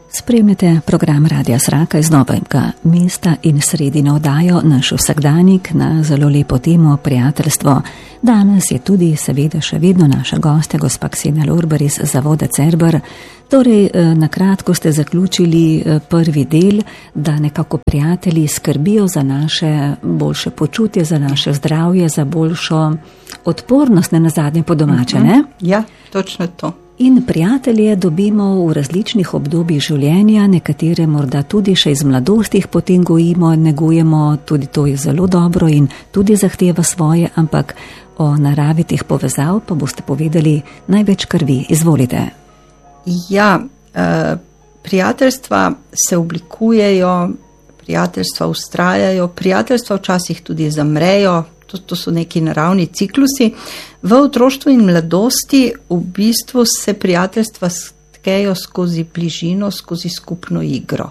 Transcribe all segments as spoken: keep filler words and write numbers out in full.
Spremljate program Radia Sraka iz Novega mesta in sredino oddajo naš vsakdanik na zelo lepo temo prijateljstvo. Danes je tudi seveda še vedno naša gostja, gospa Ksenija Lorber iz Zavoda Cerber. Torej, na kratko ste zaključili prvi del, da nekako prijatelji skrbijo za naše boljše počutje, za naše zdravje, za boljšo odpornost, ne nazadnje po domače, ne? Ja, točno to. In prijatelje dobimo v različnih obdobjih življenja, nekatere morda tudi še iz mladosti potem gojimo, negujemo, tudi to je zelo dobro in tudi zahteva svoje, ampak o naravi teh povezav pa boste povedali največ kar vi. Izvolite. Ja, eh, prijateljstva se oblikujejo, prijateljstva ustrajajo, prijateljstva včasih tudi zamrejo. To, to so neki naravni ciklusi. V otroštvu in mladosti v bistvu se prijateljstva tkejo skozi bližino, skozi skupno igro.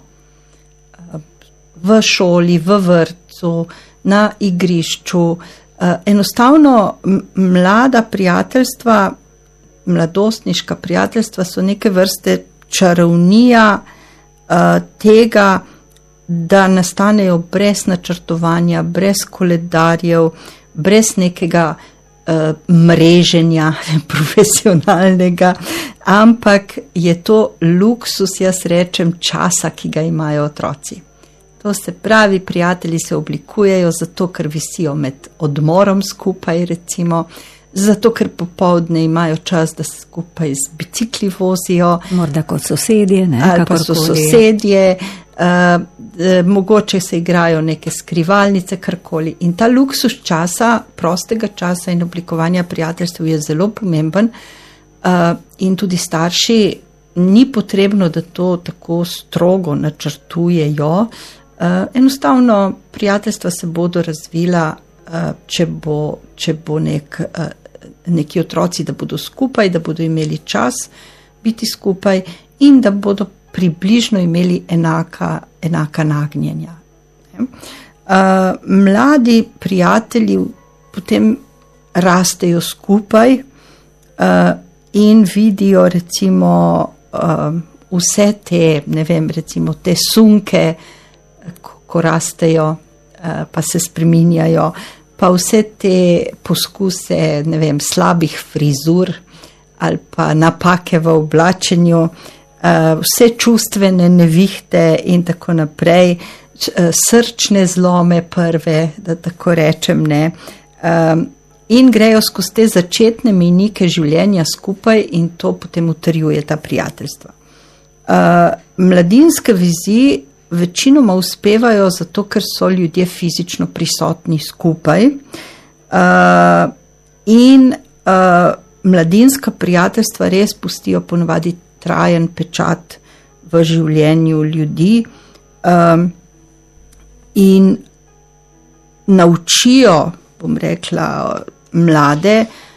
V šoli, v vrtcu, na igrišču. Enostavno mlada prijateljstva, mladostniška prijateljstva so neke vrste čarovnija tega, da nastanejo brez načrtovanja, brez koledarjev, brez nekega uh, mreženja profesionalnega, ampak je to luksus, jaz rečem, časa, ki ga imajo otroci. To se pravi, prijatelji se oblikujejo zato, ker visijo med odmorom skupaj, recimo, zato, ker popoldne imajo čas, da se skupaj z bicikli vozijo. Morda kot sosedje, ne? Ali pa so sosedje, uh, mogoče se igrajo neke skrivalnice, karkoli. In ta luksus časa, prostega časa in oblikovanja prijateljstev je zelo pomemben uh, in tudi starši ni potrebno, da to tako strogo načrtujejo. Uh, enostavno prijateljstva se bodo razvila, uh, če bo, če bo nek, uh, neki otroci, da bodo skupaj, da bodo imeli čas biti skupaj in da bodo približno imeli enaka, enaka nagnjenja. Uh, mladi prijatelji potem rastejo skupaj uh, in vidijo recimo uh, vse te, ne vem, recimo te sunke, ko, ko rastejo, uh, pa se spreminjajo, pa vse te poskuse, ne vem, slabih frizur ali pa napake v oblačenju, Uh, vse čustvene nevihte in tako naprej, uh, srčne zlome prve, da tako rečem, ne, um, in grejo skozi te začetne mejnike življenja skupaj in to potem utrjuje ta prijateljstva. Uh, mladinske viziji večinoma uspevajo zato, ker so ljudje fizično prisotni skupaj uh, in uh, mladinska prijateljstva res pustijo ponovadi trajen pečat v življenju ljudi um, in naučijo, bom rekla, mlade,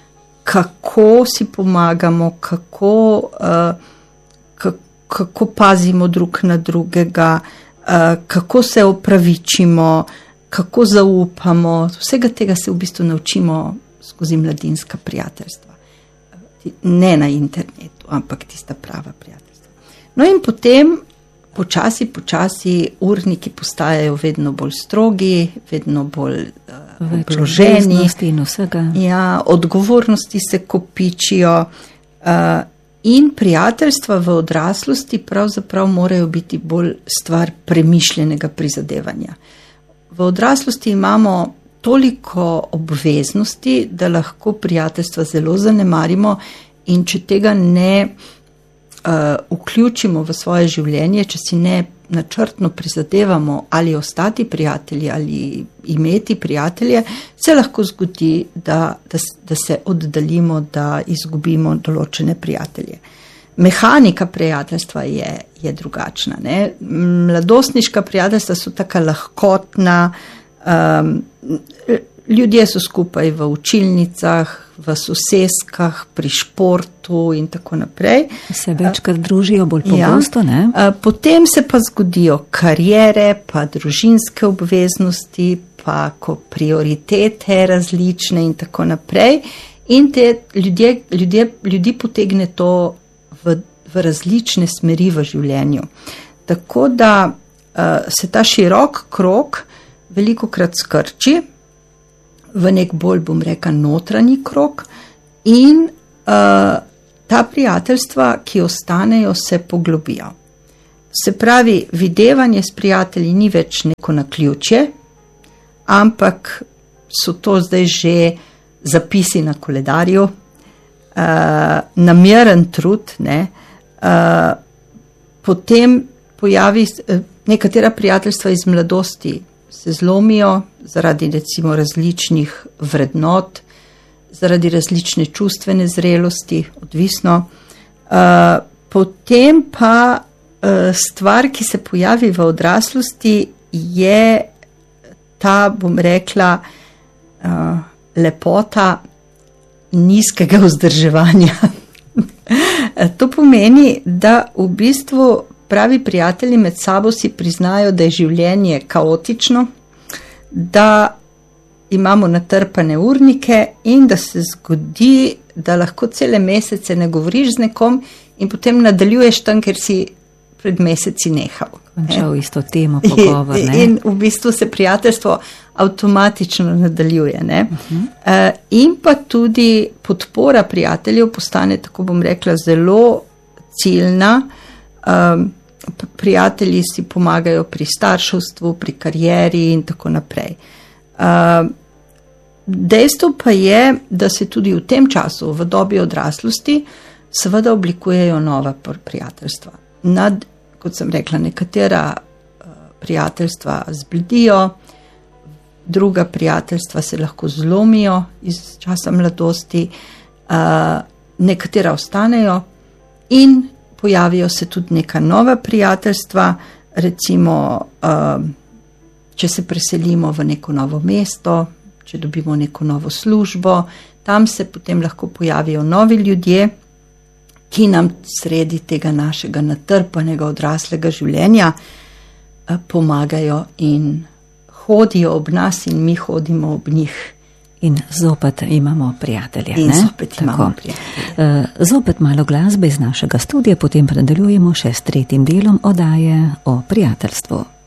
kako si pomagamo, kako, uh, kako pazimo drug na drugega, uh, kako se opravičimo, kako zaupamo. Vsega tega se v bistvu naučimo skozi mladinska prijateljstva. Ne na internetu, ampak tista prava prijateljstva. No in potem počasi, počasi urniki postajajo vedno bolj strogi, vedno bolj uh, obloženi. In vsega. Ja, odgovornosti se kopičijo uh, in prijateljstva v odraslosti pravzaprav morajo biti bolj stvar premišljenega prizadevanja. V odraslosti imamo toliko obveznosti, da lahko prijateljstva zelo zanemarimo in če tega ne uh, vključimo v svoje življenje, če si ne načrtno prizadevamo ali ostati prijatelji ali imeti prijatelje, se lahko zgodi, da, da, da se oddaljimo, da izgubimo določene prijatelje. Mehanika prijateljstva je, je drugačna. Ne? Mladostniška prijateljstva so taka lahkotna, um, ljudje so skupaj v učilnicah, v soseskah, pri športu in tako naprej. Se večkrat družijo bolj pogosto, ne? Potem se pa zgodijo karijere, pa družinske obveznosti, pa ko prioritete različne in tako naprej. In te ljudje, ljudje, ljudi potegne to v, v različne smeri v življenju. Tako da uh, se ta širok krog veliko krat skrči v nek bolj, bom rekel, notranji krog in uh, ta prijateljstva, ki ostanejo, se poglobijo. Se pravi, videvanje s prijatelji ni več neko naključje, ampak so to zdaj že zapisi na koledarju, uh, nameren trud, ne, uh, potem pojavi uh, nekatera prijateljstva iz mladosti se zlomijo zaradi recimo različnih vrednot, zaradi različne čustvene zrelosti, odvisno. Uh, potem pa stvar, ki se pojavi v odraslosti, je ta, bom rekla, lepota nizkega vzdrževanja. To pomeni, da v bistvu pravi prijatelji med sabo si priznajo, da je življenje kaotično, da imamo natrpane urnike in da se zgodi, da lahko cele mesece ne govoriš z nekom in potem nadaljuješ tam, ker si pred meseci nehal. Končal isto temo, pogovor. In, in v bistvu se prijateljstvo avtomatično nadaljuje. Ne? Uh-huh. Uh, in pa tudi podpora prijateljev postane, tako bom rekla, zelo ciljna. Um, prijatelji si pomagajo pri starševstvu, pri karieri in tako naprej. Uh, dejstvo pa je, da se tudi v tem času, v dobi odraslosti, seveda oblikujejo nova prijateljstva. Nad, kot sem rekla, nekatera uh, prijateljstva zbledijo, druga prijateljstva se lahko zlomijo iz časa mladosti, uh, nekatera ostanejo in pojavijo se tudi neka nova prijateljstva, recimo, uh, če se preselimo v neko novo mesto, če dobimo neko novo službo, tam se potem lahko pojavijo novi ljudje, ki nam sredi tega našega natrpanega odraslega življenja pomagajo in hodijo ob nas in mi hodimo ob njih. In zopet imamo prijatelje. In ne? zopet Tako. imamo prijatelje. Zopet malo glasbe iz našega studija, potem nadaljujemo še s tretjim delom oddaje o prijateljstvu.